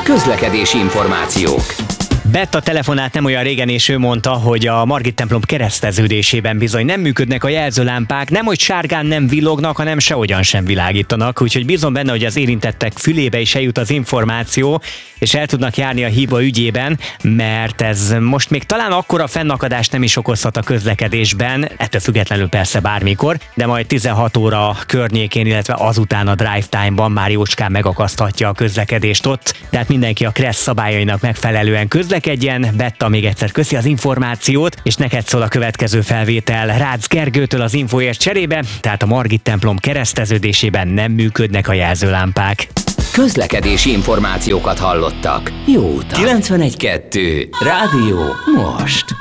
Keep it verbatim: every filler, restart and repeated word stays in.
Közlekedési információk. Betta telefonált nem olyan régen, és ő mondta, hogy a Margit templom kereszteződésében bizony nem működnek a jelzőlámpák, nem hogy sárgán nem villognak, hanem sehogyan sem világítanak, úgyhogy bízom benne, hogy az érintettek fülébe is eljut az információ, és el tudnak járni a hiba ügyében, mert ez most még talán akkora fennakadást nem is okozhat a közlekedésben, ettől függetlenül persze bármikor, de majd tizenhat óra környékén, illetve azután a drive time-ban már jócskán megakaszthatja a közlekedést ott, tehát mindenki a kressz szabályainak megfelelően közlekedik. Betta, még egyszer köszi az információt, és neked szól a következő felvétel Rácz Gergőtől az infóért cserébe, tehát a Margit templom kereszteződésében nem működnek a jelzőlámpák. Közlekedési információkat hallottak. Jó utat! kilencvenegy kettő Rádió most!